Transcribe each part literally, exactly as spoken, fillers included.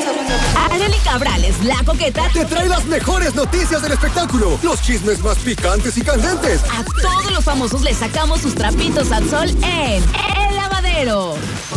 Arely Cabrales, la coqueta, te trae las mejores noticias del espectáculo, los chismes más picantes y candentes. A todos los famosos les sacamos sus trapitos al sol en El Lavadero.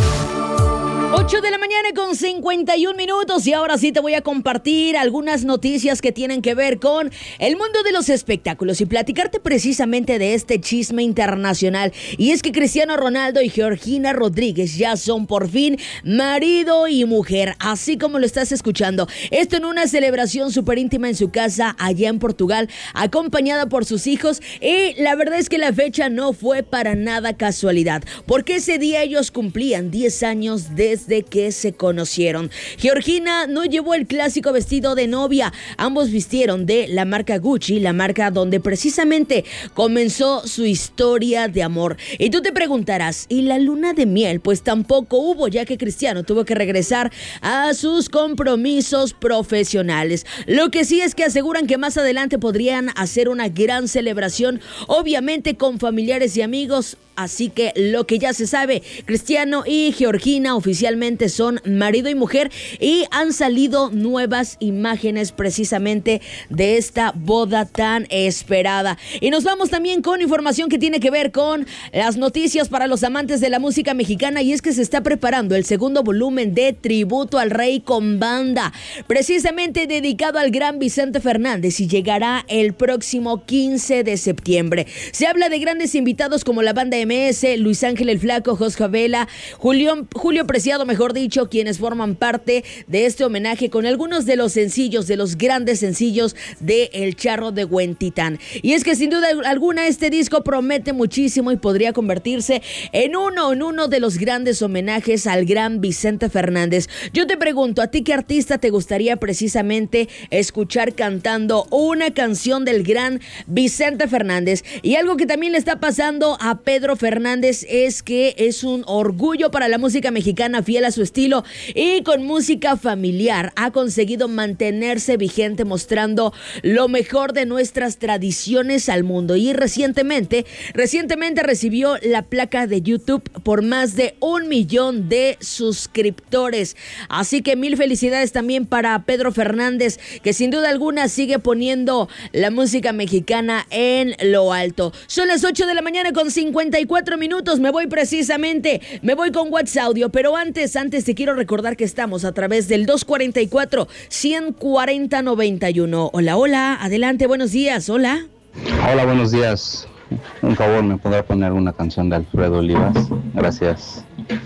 ocho de la mañana con cincuenta y un minutos y ahora sí te voy a compartir algunas noticias que tienen que ver con el mundo de los espectáculos y platicarte precisamente de este chisme internacional. Y es que Cristiano Ronaldo y Georgina Rodríguez ya son por fin marido y mujer, así como lo estás escuchando. Esto en una celebración súper íntima en su casa allá en Portugal, acompañada por sus hijos, y la verdad es que la fecha no fue para nada casualidad, porque ese día ellos cumplían diez años desde de que se conocieron. Georgina no llevó el clásico vestido de novia, ambos vistieron de la marca Gucci, la marca donde precisamente comenzó su historia de amor. Y tú te preguntarás, ¿y la luna de miel? Pues tampoco hubo, ya que Cristiano tuvo que regresar a sus compromisos profesionales. Lo que sí es que aseguran que más adelante podrían hacer una gran celebración, obviamente con familiares y amigos. Así que lo que ya se sabe, Cristiano y Georgina oficialmente son marido y mujer y han salido nuevas imágenes precisamente de esta boda tan esperada. Y nos vamos también con información que tiene que ver con las noticias para los amantes de la música mexicana, y es que se está preparando el segundo volumen de Tributo al Rey con banda, precisamente dedicado al gran Vicente Fernández, y llegará el próximo quince de septiembre. Se habla de grandes invitados como la banda M S, Luis Ángel el Flaco, Jos Javela, Julio, Julio Preciado, mejor dicho, quienes forman parte de este homenaje con algunos de los sencillos, de los grandes sencillos de El Charro de Huentitán. Y es que sin duda alguna este disco promete muchísimo y podría convertirse en uno, en uno de los grandes homenajes al gran Vicente Fernández. Yo te pregunto, ¿a ti qué artista te gustaría precisamente escuchar cantando una canción del gran Vicente Fernández? Y algo que también le está pasando a Pedro Fernández es que es un orgullo para la música mexicana, fiel a su estilo y con música familiar. Ha conseguido mantenerse vigente, mostrando lo mejor de nuestras tradiciones al mundo. Y recientemente, recientemente recibió la placa de YouTube por más de un millón de suscriptores. Así que mil felicidades también para Pedro Fernández, que sin duda alguna sigue poniendo la música mexicana en lo alto. Son las ocho de la mañana con cincuenta y cuatro minutos. Me voy precisamente, me voy con WhatsApp Audio, pero antes, antes te quiero recordar que estamos a través del dos cuarenta y cuatro, ciento cuarenta, noventa y uno. Hola, hola, adelante, buenos días, hola. Hola, buenos días. Un favor, ¿me podrá poner una canción de Alfredo Olivas? Gracias.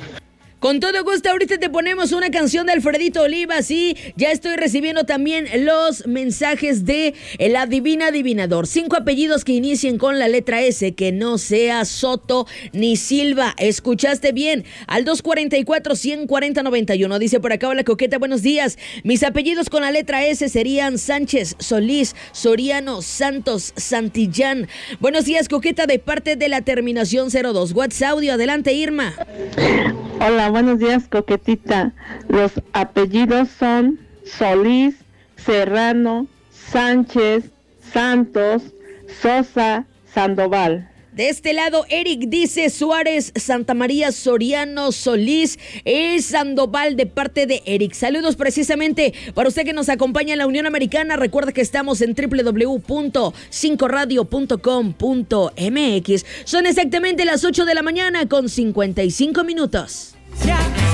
Con todo gusto, ahorita te ponemos una canción de Alfredito Olivas y ya estoy recibiendo también los mensajes de el adivina adivinador. Cinco apellidos que inicien con la letra S, que no sea Soto ni Silva. ¿Escuchaste bien? Al dos cuarenta y cuatro, ciento cuarenta, noventa y uno. Dice por acá, hola coqueta, buenos días. Mis apellidos con la letra S serían Sánchez, Solís, Soriano, Santos, Santillán. Buenos días, coqueta, de parte de la terminación cero dos. WhatsApp Audio, adelante, Irma. Hola, buenos días, coquetita. Los apellidos son Solís, Serrano, Sánchez, Santos, Sosa, Sandoval. De este lado, Eric dice Suárez, Santa María, Soriano, Solís y Sandoval, de parte de Eric. Saludos precisamente para usted que nos acompaña en la Unión Americana. Recuerda que estamos en doble u doble u doble u punto cinco radio punto com punto m x. Son exactamente las ocho de la mañana con cincuenta y cinco minutos.